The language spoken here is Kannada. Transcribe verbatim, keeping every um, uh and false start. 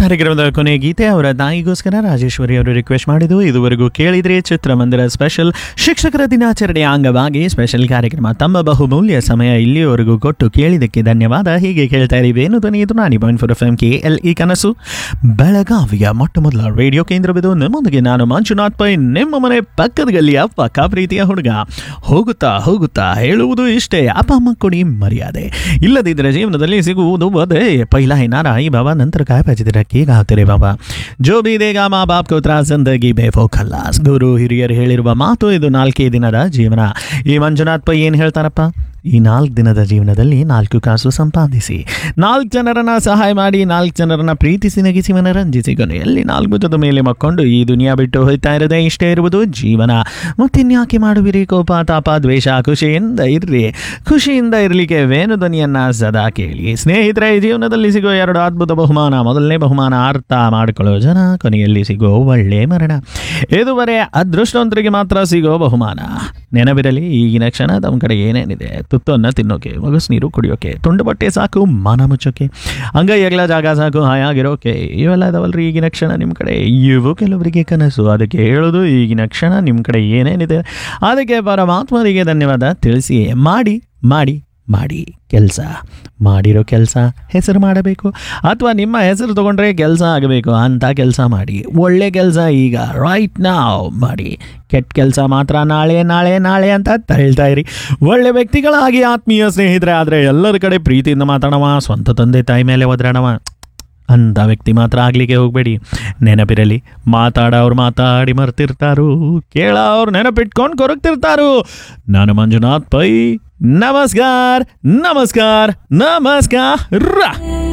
ಕಾರ್ಯಕ್ರಮದ ಕೊನೆ ಗೀತೆ ಅವರ ತಾಯಿಗೋಸ್ಕರ ರಾಜೇಶ್ವರಿ ಅವರು ರಿಕ್ವೆಸ್ಟ್ ಮಾಡಿದ್ದು. ಇದುವರೆಗೂ ಕೇಳಿದ್ರೆ ಚಿತ್ರಮಂದಿರ ಸ್ಪೆಷಲ್ ಶಿಕ್ಷಕರ ದಿನಾಚರಣೆಯ ಅಂಗವಾಗಿ ಸ್ಪೆಷಲ್ ಕಾರ್ಯಕ್ರಮ. ತಮ್ಮ ಬಹುಮೂಲ್ಯ ಸಮಯ ಇಲ್ಲಿಯವರೆಗೂ ಕೊಟ್ಟು ಕೇಳಿದಕ್ಕೆ ಧನ್ಯವಾದ. ಹೀಗೆ ಕೇಳ್ತಾ ಇರಿ ವೇಣು ಧ್ವನಿ. ಇದು ನಾಡಿ point four F M K L E ಕನಸು, ಬೆಳಗಾವಿಯ ಮೊಟ್ಟ ಮೊದಲ ರೇಡಿಯೋ ಕೇಂದ್ರವಿದು. ನಿಮ್ಮೊಂದಿಗೆ ನಾನು ಮಂಜುನಾಥ್ ಪೈ, ನಿಮ್ಮ ಮನೆ ಪಕ್ಕದ ಗಲ್ಲಿಯ ಪಕ್ಕ ಪ್ರೀತಿಯ ಹುಡುಗ. ಹೋಗುತ್ತಾ ಹೋಗುತ್ತಾ ಹೇಳುವುದು ಇಷ್ಟೇ, ಅಪ್ಪ ಅಮ್ಮ ಕೊಡಿ ಮರ್ಯಾದೆ, ಇಲ್ಲದಿದ್ದರೆ ಜೀವನದಲ್ಲಿ ಸಿಗುವುದು ಅದೇ. ಪೈಲಾ ಹೈ ನಾರಾಯಿ ಬಾಬಾ, ನಂತರ काय पाहिजे तेरा के गावते रे बाबा, जो भी देगा माँ बाप को ತ್ರಾಸ ಜಿಂದಗಿ ಬೇಫೋ ಖಲ್ಲಾಸ್. ಗುರು ಹಿರಿಯರು ಹೇಳಿರುವ ಮಾತು ಇದು. ನಾಲ್ಕೇ ದಿನದ ಜೀವನ. ಈ ಮಂಜುನಾಥ್ ಪೈ ಏನು ಹೇಳ್ತಾರಪ್ಪ, ಈ ನಾಲ್ಕು ದಿನದ ಜೀವನದಲ್ಲಿ ನಾಲ್ಕು ಕಾಸು ಸಂಪಾದಿಸಿ, ನಾಲ್ಕು ಜನರನ್ನ ಸಹಾಯ ಮಾಡಿ, ನಾಲ್ಕು ಜನರನ್ನ ಪ್ರೀತಿಸಿ, ನಗಿಸಿ, ಮನರಂಜಿಸಿ, ಕೊನೆಯಲ್ಲಿ ನಾಲ್ಕು ಭುಜದ ಮೇಲೆ ಮಕ್ಕೊಂಡು ಈ ದುನಿಯಾ ಬಿಟ್ಟು ಹೋಗ್ತಾ ಇರೋದೇ. ಇಷ್ಟೇ ಇರುವುದು ಜೀವನ. ಮತ್ತಿನ್ಯಾಕೆ ಮಾಡುವಿರಿ ಕೋಪ ತಾಪ ದ್ವೇಷ? ಖುಷಿಯಿಂದ ಇರ್ರಿ. ಖುಷಿಯಿಂದ ಇರಲಿಕ್ಕೆ ವೇಣು ಧ್ವನಿಯನ್ನ ಸದಾ ಕೇಳಿ. ಸ್ನೇಹಿತರೆ, ಈ ಜೀವನದಲ್ಲಿ ಸಿಗೋ ಎರಡು ಅದ್ಭುತ ಬಹುಮಾನ. ಮೊದಲನೇ ಬಹುಮಾನ ಅರ್ಥ ಮಾಡಿಕೊಳ್ಳೋ ಜನ, ಕೊನೆಯಲ್ಲಿ ಸಿಗೋ ಒಳ್ಳೆ ಮರಣ. ಇದುವರೆ ಅದೃಷ್ಟವಂತರಿಗೆ ಮಾತ್ರ ಸಿಗೋ ಬಹುಮಾನ. ನೆನಪಿರಲಿ, ಈಗಿನ ಕ್ಷಣ ತಮ್ಮ ಕಡೆ ಏನೇನಿದೆ, ತುತ್ತನ್ನು ತಿನ್ನೋಕೆ, ಮಗಸ್ ನೀರು ಕುಡಿಯೋಕೆ, ತುಂಡು ಬಟ್ಟೆ ಸಾಕು ಮಾನ ಮುಚ್ಚೋಕೆ, ಅಂಗೈ ಎಗ್ಲ ಜಾಗ ಸಾಕು ಹಾಯಾಗಿರೋಕೆ, ಇವೆಲ್ಲ ಇದಾವಲ್ರಿ ಈಗಿನ ಕ್ಷಣ ನಿಮ್ಮ ಕಡೆ. ಇವು ಕೆಲವರಿಗೆ ಕನಸು. ಅದಕ್ಕೆ ಹೇಳೋದು, ಈಗಿನ ಕ್ಷಣ ನಿಮ್ಮ ಕಡೆ ಏನೇನಿದೆ ಅದಕ್ಕೆ ಪರಮಾತ್ಮರಿಗೆ ಧನ್ಯವಾದ ತಿಳಿಸಿ. ಮಾಡಿ ಮಾಡಿ ಮಾಡಿ ಕೆಲಸ. ಮಾಡಿರೋ ಕೆಲಸ ಹೆಸರು ಮಾಡಬೇಕು, ಅಥವಾ ನಿಮ್ಮ ಹೆಸರು ತೊಗೊಂಡ್ರೆ ಕೆಲಸ ಆಗಬೇಕು ಅಂತ ಕೆಲಸ ಮಾಡಿ. ಒಳ್ಳೆ ಕೆಲಸ ಈಗ ರೈಟ್ ನಾವ್ ಮಾಡಿ. ಕೆಟ್ಟ ಕೆಲಸ ಮಾತ್ರ ನಾಳೆ ನಾಳೆ ನಾಳೆ ಅಂತ ತಳ್ತಾ ಇರಿ. ಒಳ್ಳೆ ವ್ಯಕ್ತಿಗಳಾಗಿ ಆತ್ಮೀಯ ಸ್ನೇಹಿತರೆ ಆದರೆ ಎಲ್ಲರ ಕಡೆ ಪ್ರೀತಿಯಿಂದ ಮಾತಾಡವ, ಸ್ವಂತ ತಂದೆ ತಾಯಿ ಮೇಲೆ ಒದರಾಡವ ಅಂಥ ವ್ಯಕ್ತಿ ಮಾತ್ರ ಆಗಲಿಕ್ಕೆ ಹೋಗಬೇಡಿ. ನೆನಪಿರಲಿ, ಮಾತಾಡೋರು ಮಾತಾಡಿ ಮರ್ತಿರ್ತಾರು, ಕೇಳೋರು ನೆನಪಿಟ್ಕೊಂಡು ಕೊರಗ್ತಿರ್ತಾರು. ನಾನು ಮಂಜುನಾಥ್ ಪೈ. ನಮಸ್ಕಾರ ನಮಸ್ಕಾರ ನಮಸ್ಕಾರ.